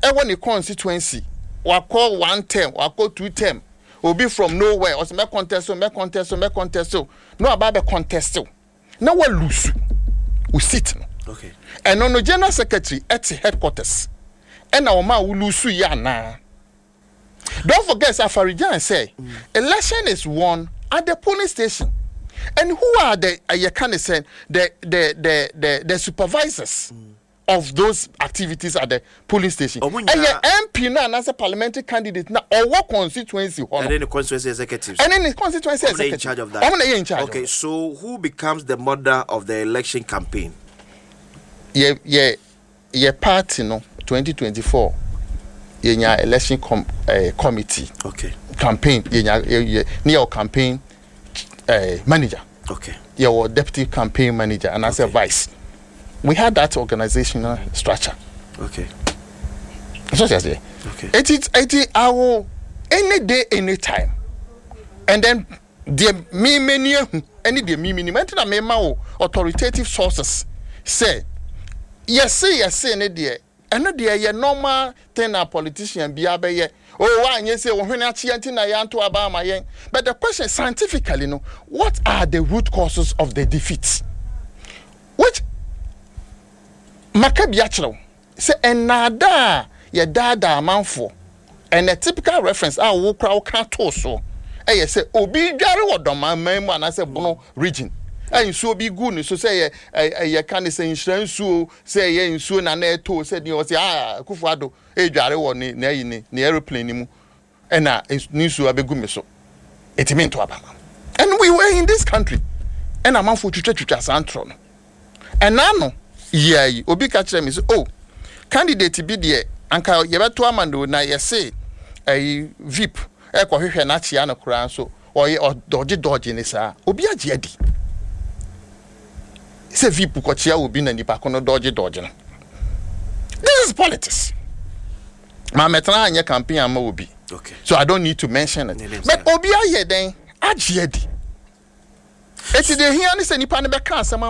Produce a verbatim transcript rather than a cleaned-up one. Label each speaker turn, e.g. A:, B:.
A: ewo ni constituency wa call one term wa call two term obi from nowhere or me contest so me contest so me contest so no aba be contest so na wa lose we sit no
B: okay
A: and no general secretary at headquarters and our ma we lose ya na. Don't forget Safarijan say mm. election is won at the polling station. And who are the uh, you can say the the the the, the supervisors mm. of those activities at the polling station? And your M P now as a parliamentary candidate now or what constituency?
B: And then the constituency executives.
A: And then the constituency executives.
B: In charge of that.
A: I'm in charge.
B: Okay, so who becomes the mother of the election campaign?
A: Yeah, yeah, yeah. Party no twenty twenty-four. Yeah, election com- uh, committee.
B: Okay.
A: Campaign. Yeah, yeah, near campaign. Uh, manager.
B: Okay.
A: Your deputy campaign manager and as okay. a vice. We had that organizational structure.
B: Okay.
A: That's what I say.
B: Okay.
A: It is it is our any day, any time. And then the me many any day me many mention me ma authoritative sources say yes say yes say any day. And no dey normal thing a politician be abeye. Oh, why you say when achianti na yanto abama yen. But the question scientifically, no, what are the root causes of the defeats? Which Makabiachro say enada ye dada amanfo. And a typical reference ah wo kra wo kan to so. Eh say obi dware wodoma man and I say bono region. And so be good so say eh can say insurance so say ye insu na na to say ni o say ah Kufuado e dware wo ni na yi ni ni aeroplane ni mu e na ni so abegu me so it mean to aba and we were in this country and amanfo twetwa twetwa santro no and now no yeah obi ka kire me so oh candidate bi de anka ye beto amando na ye say eh V I P e ko hwehwe na chia na kura so oye dodge dodge ni sa obi age adi say V I P ko chia obi na nipa ko no dodge dodge no. This is politics. My metra anya campaign ama obi.
B: Okay.
A: So I don't need to mention it. But obi aye den age adi. Eti de hia ni se nipa ne be ka asema